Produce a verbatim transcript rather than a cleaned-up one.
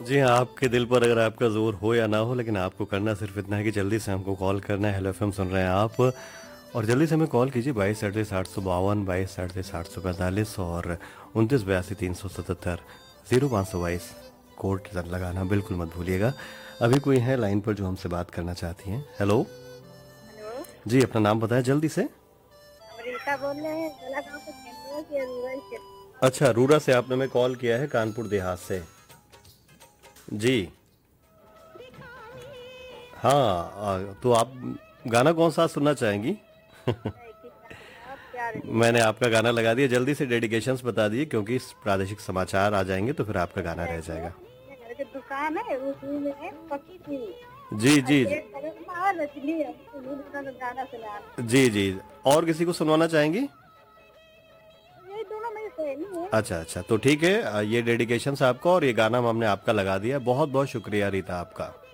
जी हाँ, आपके दिल पर अगर आपका ज़ोर हो या ना हो, लेकिन आपको करना सिर्फ इतना है कि जल्दी से हमको कॉल करना है। हेलो एफएम सुन रहे हैं आप, और जल्दी से हमें कॉल कीजिए बाईस अड़तीस आठ सौ बावन, बाईस अड़तीस आठ सौ पैंतालीस और उनतीस बयासी तीन सौ सतहत्तर जीरो पाँच सौ बाईस। कोड लगाना बिल्कुल मत भूलिएगा। अभी कोई है लाइन पर जो हमसे बात करना चाहती हैं। हेलो। हेलो। जी, अपना नाम बताएं जल्दी से। अमरीता बोल रहे हैं, गला गाँव से कैंपुआ की अरुआ से। अच्छा, रूरा से आपने मैं कॉल किया है, कानपुर देहात से। जी हाँ। आ, तो आप गाना कौन सा सुनना चाहेंगी? है कि आप क्या मैंने डेडिकेशन आपका गाना लगा दिया, जल्दी से डेडिकेशंस बता दिए, क्योंकि इस प्रादेशिक समाचार आ जाएंगे तो फिर आपका गाना है रह कि जाएगा। अपने घर की दुकान है, उसी में है पकी थी। जी और जी जी एक तरफ माँ रचली है, उन्हीं दोनों का गाना सुना। जी जी। और किसी को सुनवाना चाहेंगी? ये दोनों मेरी सहेली है। अच्छा अच्छा, तो ठीक है, आ, ये डेडिकेशंस आपका और ये गाना हमने आपका लगा दिया। बहुत बहुत शुक्रिया रीता आपका।